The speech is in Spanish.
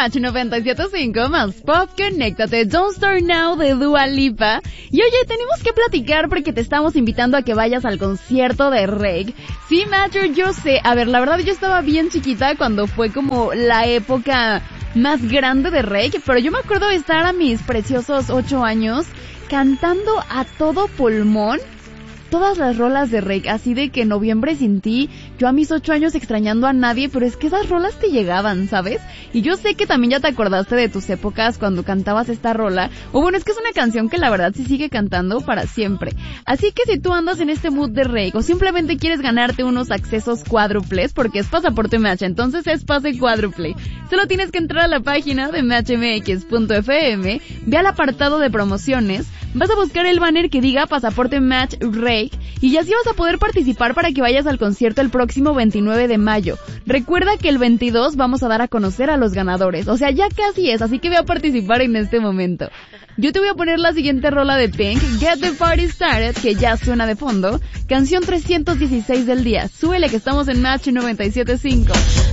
Match 97.5, más pop, conéctate, Don't Start Now de Dua Lipa. Y oye, tenemos que platicar porque te estamos invitando a que vayas al concierto de Rake. Sí, Matcher, yo sé, a ver, la verdad yo estaba bien chiquita cuando fue como la época más grande de Rake, pero yo me acuerdo de estar a mis preciosos 8 años cantando a todo pulmón todas las rolas de Rake, así de que Noviembre sin ti, yo a mis 8 años extrañando a nadie, pero es que esas rolas te llegaban, ¿sabes? Y yo sé que también ya te acordaste de tus épocas cuando cantabas esta rola, o bueno, es que es una canción que la verdad se sigue cantando para siempre. Así que si tú andas en este mood de Rake, o simplemente quieres ganarte unos accesos cuádruples, porque es pasaporte Match, entonces es pase cuádruple, solo tienes que entrar a la página de matchmx.fm, ve al apartado de promociones, vas a buscar el banner que diga pasaporte Match Rake, y así vas a poder participar para que vayas al concierto el próximo 29 de mayo. Recuerda que el 22 vamos a dar a conocer a los ganadores, o sea, ya casi es, así que ve a participar en este momento. Yo te voy a poner la siguiente rola de Pink, Get the Party Started, que ya suena de fondo, canción 316 del día. Súbele que estamos en Match 97.5.